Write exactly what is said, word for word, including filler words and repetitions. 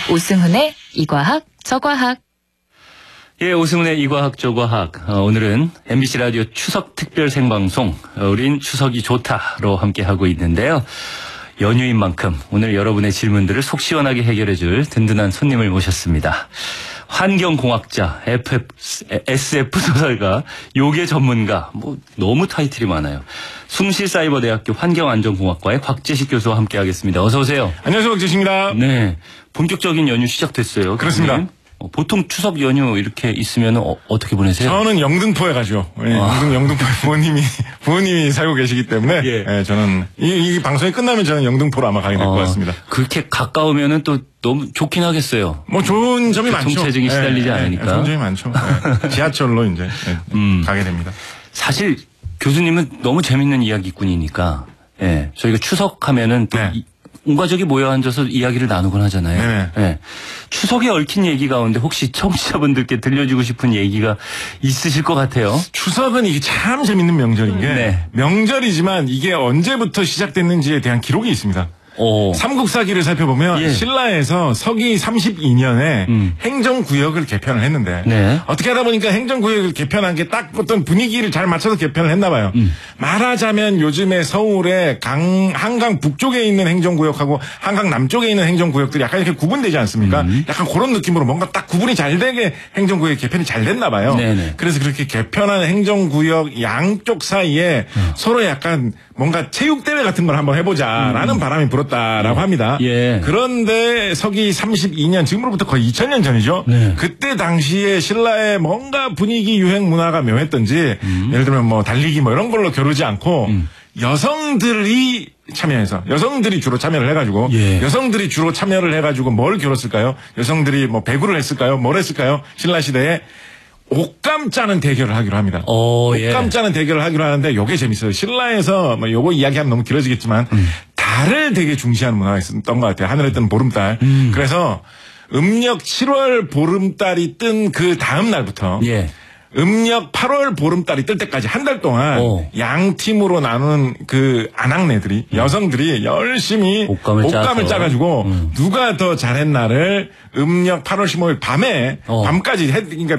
오승훈의 이과학 저과학. 예, 오승훈의 이과학 저과학. 어, 오늘은 엠비씨 라디오 추석 특별 생방송 어, 우린 추석이 좋다로 함께하고 있는데요. 연휴인 만큼 오늘 여러분의 질문들을 속 시원하게 해결해줄 든든한 손님을 모셨습니다. 환경공학자, 에프에프, 에스에프 소설가, 요괴 전문가, 뭐 너무 타이틀이 많아요. 숭실사이버대학교 환경안전공학과의 곽재식 교수와 함께하겠습니다. 어서 오세요. 안녕하세요, 곽재식입니다. 네, 본격적인 연휴 시작됐어요. 그렇습니다. 교수님. 어, 보통 추석 연휴 이렇게 있으면 어, 어떻게 보내세요? 저는 영등포에 가죠. 예, 아. 영등, 영등포에 부모님이, 부모님이 살고 계시기 때문에, 예. 예, 저는, 이, 이 방송이 끝나면 저는 영등포로 아마 가게 될 것 어, 같습니다. 그렇게 가까우면은 또 너무 좋긴 하겠어요. 뭐 좋은 점이 많죠. 교통체증이 시달리지 예, 않으니까. 예, 좋은 점이 많죠. 예, 지하철로 이제 예, 음. 가게 됩니다. 사실 교수님은 너무 재밌는 이야기꾼이니까, 예, 저희가 추석하면은 또 네. 이, 온 가족이 모여 앉아서 이야기를 나누곤 하잖아요. 네네. 예. 추석에 얽힌 얘기 가운데 혹시 청취자분들께 들려주고 싶은 얘기가 있으실 것 같아요. 추석은 이게 참 재밌는 명절인 게, 네. 명절이지만 이게 언제부터 시작됐는지에 대한 기록이 있습니다. 오. 삼국사기를 살펴보면 예. 신라에서 서기 삼십이 년에 음. 행정구역을 개편을 했는데 네. 어떻게 하다 보니까 행정구역을 개편한 게 딱 어떤 분위기를 잘 맞춰서 개편을 했나 봐요. 음. 말하자면 요즘에 서울의 강, 한강 북쪽에 있는 행정구역하고 한강 남쪽에 있는 행정구역들이 약간 이렇게 구분되지 않습니까? 음. 약간 그런 느낌으로 뭔가 딱 구분이 잘 되게 행정구역 개편이 잘 됐나 봐요. 네네. 그래서 그렇게 개편한 행정구역 양쪽 사이에 어. 서로 약간 뭔가 체육대회 같은 걸 한번 해보자라는 음. 바람이 불었다라고 합니다. 예. 그런데 서기 삼십이 년, 지금으로부터 거의 이천 년 전이죠. 네. 그때 당시에 신라의 뭔가 분위기 유행 문화가 묘했던지 음. 예를 들면 뭐 달리기 뭐 이런 걸로 겨루지 않고 음. 여성들이 참여해서 여성들이 주로 참여를 해가지고 예. 여성들이 주로 참여를 해가지고 뭘 겨뤘을까요? 여성들이 뭐 배구를 했을까요? 뭘 했을까요? 신라 시대에 옷감 짜는 대결을 하기로 합니다. 오, 예. 옷감 짜는 대결을 하기로 하는데 요게 재밌어요. 신라에서 뭐 요거 이야기하면 너무 길어지겠지만 음. 달을 되게 중시하는 문화가 있었던 것 같아요. 하늘에 뜨는 보름달. 음. 그래서 음력 칠월 보름달이 뜬 그 다음 날부터 예. 음력 팔월 보름달이 뜰 때까지 한 달 동안 오. 양 팀으로 나눈 그 아낙네들이 여성들이 열심히 옷감을 짜서. 짜가지고 음. 누가 더 잘했나를 음력 팔월 십오일 밤에 어. 밤까지 해, 그러니까